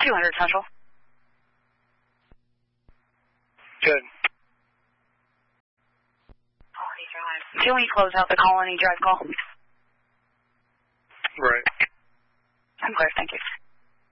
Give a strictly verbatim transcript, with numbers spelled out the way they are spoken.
two hundred Central. Good. Can we close out the Colony Drive call? Right. I'm clear, thank you.